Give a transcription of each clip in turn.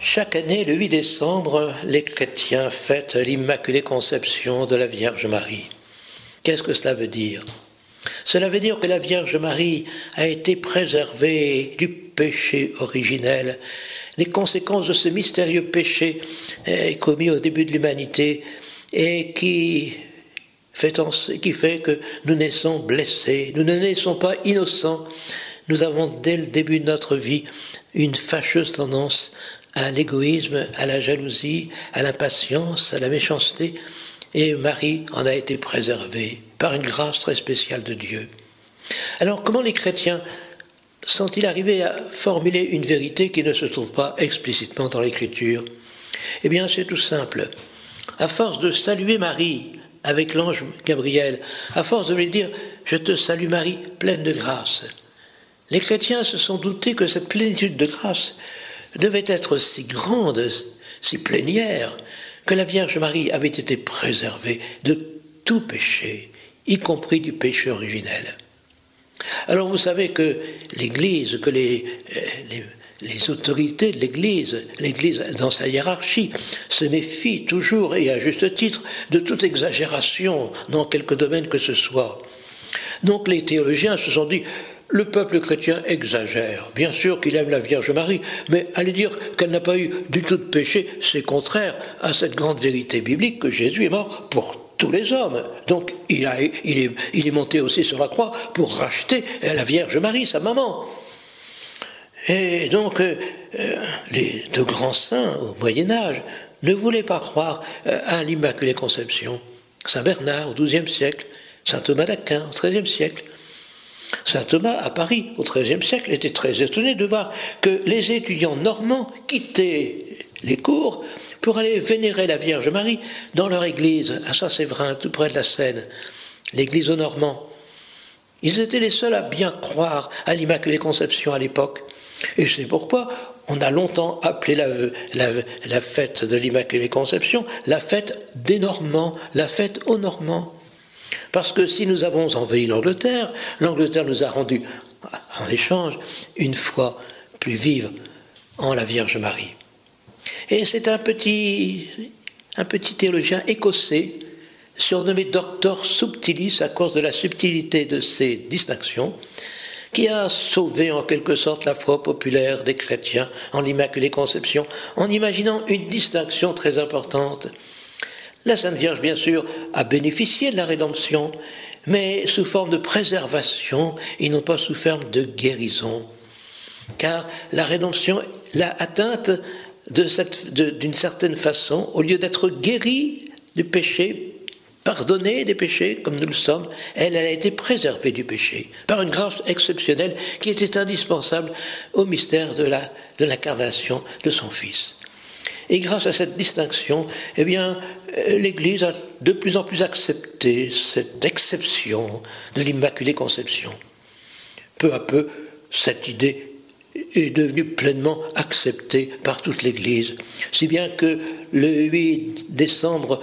Chaque année, le 8 décembre, les chrétiens fêtent l'Immaculée Conception de la Vierge Marie. Qu'est-ce que cela veut dire ? Cela veut dire que la Vierge Marie a été préservée du péché originel, les conséquences de ce mystérieux péché commis au début de l'humanité et qui fait que nous naissons blessés, nous ne naissons pas innocents. Nous avons dès le début de notre vie une fâcheuse tendance à l'égoïsme, à la jalousie, à l'impatience, à la méchanceté. Et Marie en a été préservée par une grâce très spéciale de Dieu. Alors comment les chrétiens sont-ils arrivés à formuler une vérité qui ne se trouve pas explicitement dans l'Écriture ? Eh bien c'est tout simple. À force de saluer Marie avec l'ange Gabriel, à force de lui dire « Je te salue Marie, pleine de grâce », les chrétiens se sont doutés que cette plénitude de grâce devait être si grande, si plénière, que la Vierge Marie avait été préservée de tout péché, y compris du péché originel. Alors vous savez que l'Église, que les autorités de l'Église dans sa hiérarchie, se méfient toujours, et à juste titre, de toute exagération dans quelque domaine que ce soit. Donc les théologiens se sont dit, le peuple chrétien exagère. Bien sûr qu'il aime la Vierge Marie, mais aller dire qu'elle n'a pas eu du tout de péché, c'est contraire à cette grande vérité biblique que Jésus est mort pour tous les hommes. Donc il est monté aussi sur la croix pour racheter la Vierge Marie, sa maman. Et donc les deux grands saints au Moyen-Âge ne voulaient pas croire à l'Immaculée Conception. Saint Bernard au XIIe siècle, saint Thomas d'Aquin au XIIIe siècle. Saint Thomas, à Paris, au XIIIe siècle, était très étonné de voir que les étudiants normands quittaient les cours pour aller vénérer la Vierge Marie dans leur église, à Saint-Séverin, tout près de la Seine, l'église aux Normands. Ils étaient les seuls à bien croire à l'Immaculée Conception à l'époque. Et c'est pourquoi on a longtemps appelé la fête de l'Immaculée Conception la fête des Normands, la fête aux Normands. Parce que si nous avons envahi l'Angleterre nous a rendu, en échange, une foi plus vive en la Vierge Marie. Et c'est un petit théologien écossais, surnommé Doctor Subtilis à cause de la subtilité de ses distinctions, qui a sauvé en quelque sorte la foi populaire des chrétiens en l'Immaculée Conception, en imaginant une distinction très importante. La Sainte Vierge, bien sûr, a bénéficié de la rédemption, mais sous forme de préservation et non pas sous forme de guérison. Car la rédemption l'a atteinte d'une certaine façon, au lieu d'être guérie du péché, pardonnée des péchés, comme nous le sommes, elle a été préservée du péché, par une grâce exceptionnelle qui était indispensable au mystère de l'incarnation de son Fils. Et grâce à cette distinction, eh bien, l'Église a de plus en plus accepté cette exception de l'Immaculée Conception. Peu à peu, cette idée est devenue pleinement acceptée par toute l'Église, si bien que le 8 décembre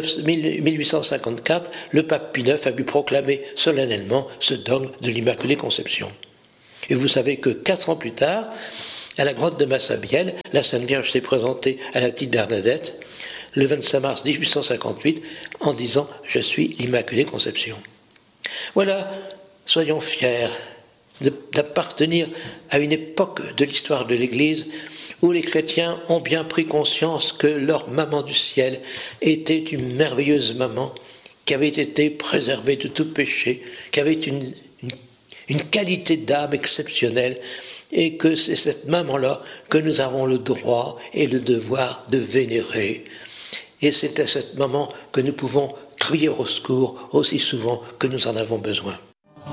1854, le pape Pie IX a pu proclamer solennellement ce dogme de l'Immaculée Conception. Et vous savez que 4 ans plus tard, à la grotte de Massabielle, la Sainte Vierge s'est présentée à la petite Bernadette le 25 mars 1858 en disant « Je suis l'Immaculée Conception ». Voilà, soyons fiers d'appartenir à une époque de l'histoire de l'Église où les chrétiens ont bien pris conscience que leur maman du ciel était une merveilleuse maman qui avait été préservée de tout péché, qui avait une qualité d'âme exceptionnelle, et que c'est cette maman-là que nous avons le droit et le devoir de vénérer. Et c'est à cette maman que nous pouvons crier au secours aussi souvent que nous en avons besoin.